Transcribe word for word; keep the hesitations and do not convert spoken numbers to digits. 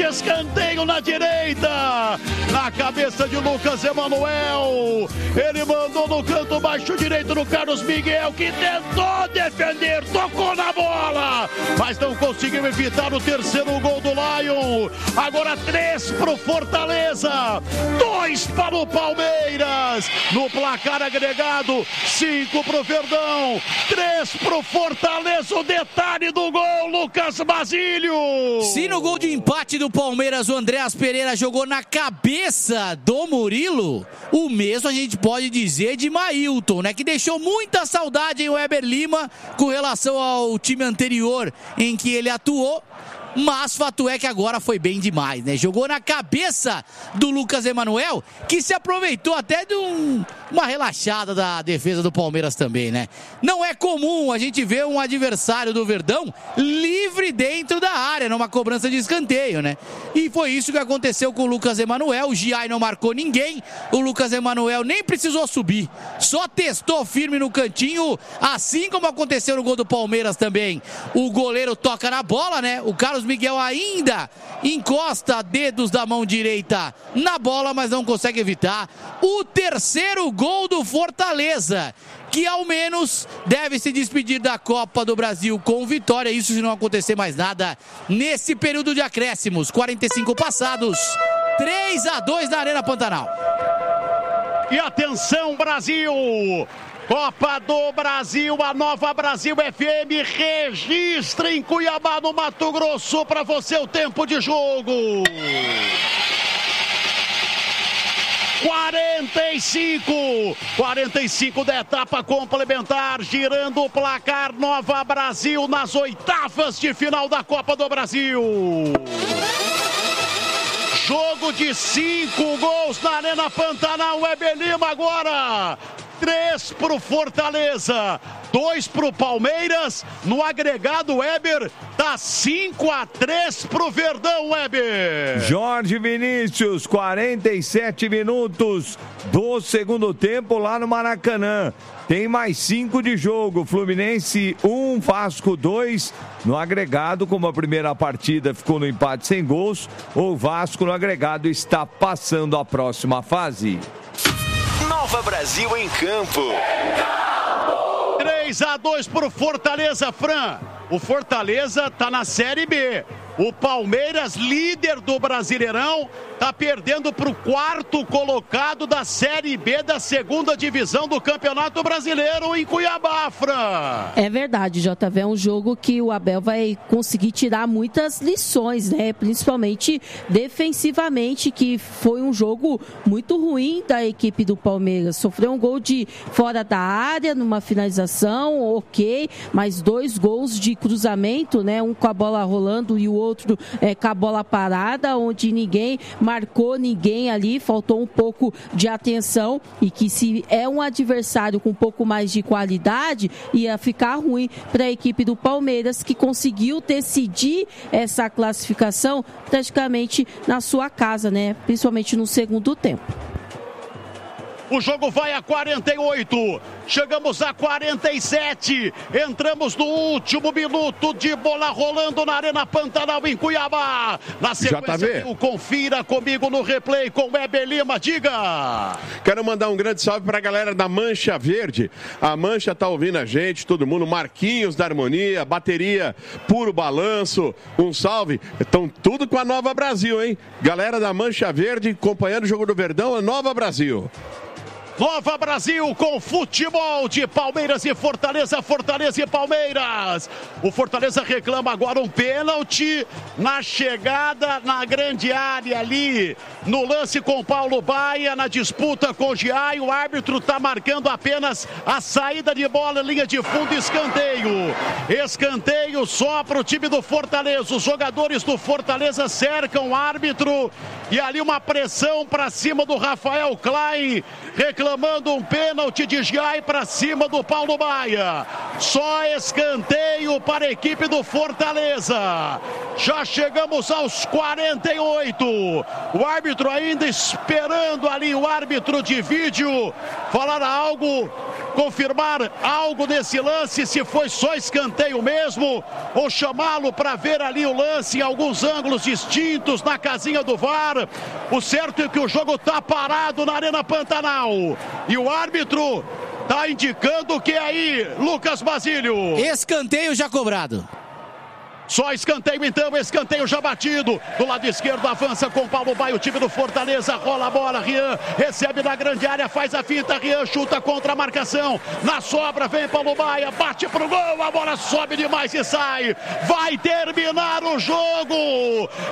escanteio na direita, na cabeça de Lucas Emanuel. Ele mandou no canto baixo direito no Carlos Miguel, que tentou defender, tocou na bola, mas não conseguiu evitar o terceiro gol do Lion. Agora três pro Fortaleza, dois para o Palmeiras. No placar agregado, cinco pro Verdão, três pro Fortaleza. O detalhe do gol, Lucas Basílio. Se no gol de empate do Palmeiras o Andréas Pereira jogou na cabeça do Murilo, o mesmo a gente pode dizer de Mailton, né? Que deixou muita saudade em Weber Lima com relação ao time anterior em que ele atuou. Mas fato é que agora foi bem demais, né? Jogou na cabeça do Lucas Emanuel, que se aproveitou até de um, uma relaxada da defesa do Palmeiras também, né? Não é comum a gente ver um adversário do Verdão livre dentro da área, numa cobrança de escanteio, né? E foi isso que aconteceu com o Lucas Emanuel. O Giai não marcou ninguém, o Lucas Emanuel nem precisou subir, só testou firme no cantinho, assim como aconteceu no gol do Palmeiras também. O goleiro toca na bola, né? O Carlos Miguel ainda encosta dedos da mão direita na bola, mas não consegue evitar o terceiro gol do Fortaleza, que ao menos deve se despedir da Copa do Brasil com vitória, isso se não acontecer mais nada nesse período de acréscimos. Quarenta e cinco passados, três a dois na Arena Pantanal. E atenção, Brasil! Copa do Brasil, a Nova Brasil F M registra em Cuiabá, no Mato Grosso, para você o tempo de jogo. quarenta e cinco, quarenta e cinco da etapa complementar, girando o placar. Nova Brasil nas oitavas de final da Copa do Brasil. Jogo de cinco gols na Arena Pantanal. Weber Lima agora. Três pro Fortaleza, dois pro Palmeiras. No agregado, Weber, tá cinco a três pro Verdão, Weber. Jorge Vinícius, quarenta e sete minutos do segundo tempo lá no Maracanã. Tem mais cinco de jogo. Fluminense um, Vasco dois. No agregado, como a primeira partida ficou no empate sem gols, o Vasco no agregado está passando a próxima fase. Nova Brasil em campo. três a dois pro Fortaleza, Fran. O Fortaleza tá na Série B. O Palmeiras, líder do Brasileirão, tá perdendo para o quarto colocado da Série B da segunda divisão do Campeonato Brasileiro em Cuiabá, Fran. É verdade, J V, é um jogo que o Abel vai conseguir tirar muitas lições, né? Principalmente defensivamente, que foi um jogo muito ruim da equipe do Palmeiras. Sofreu um gol de fora da área, numa finalização, ok, mas dois gols de cruzamento, né? Um com a bola rolando e o outro é, com a bola parada, onde ninguém marcou ninguém ali, faltou um pouco de atenção, e que se é um adversário com um pouco mais de qualidade, ia ficar ruim para a equipe do Palmeiras, que conseguiu decidir essa classificação praticamente na sua casa, né? Principalmente no segundo tempo. O jogo vai a quarenta e oito, chegamos a quarenta e sete, entramos no último minuto de bola rolando na Arena Pantanal em Cuiabá. Na sequência, confira comigo no replay com Weber Lima, diga! Quero mandar um grande salve para a galera da Mancha Verde. A Mancha tá ouvindo a gente, todo mundo, Marquinhos da Harmonia, bateria Puro Balanço, um salve. Estão tudo com a Nova Brasil, hein? Galera da Mancha Verde acompanhando o jogo do Verdão, a Nova Brasil. Nova Brasil com futebol de Palmeiras e Fortaleza, Fortaleza e Palmeiras. O Fortaleza reclama agora um pênalti na chegada na grande área ali, no lance com Paulo Baia, na disputa com o Giai. O árbitro está marcando apenas a saída de bola, linha de fundo, escanteio. Escanteio só para o time do Fortaleza. Os jogadores do Fortaleza cercam o árbitro e ali uma pressão para cima do Rafael Klein, reclamando um pênalti de Giai para cima do Paulo Baia. Só escanteio para a equipe do Fortaleza. Já chegamos aos quarenta e oito. O árbitro ainda esperando ali, o árbitro de vídeo falar algo confirmar algo nesse lance, se foi só escanteio mesmo, ou chamá-lo para ver ali o lance em alguns ângulos distintos na casinha do V A R. O certo é que o jogo tá parado na Arena Pantanal. E o árbitro tá indicando o que aí, Lucas Basílio? Escanteio já cobrado. Só escanteio então, escanteio já batido. Do lado esquerdo avança com Paulo Baia, o time do Fortaleza, rola a bola, Rian recebe na grande área, faz a finta, Rian chuta contra a marcação. Na sobra vem Paulo Baia, bate pro gol, a bola sobe demais e sai. Vai terminar o jogo.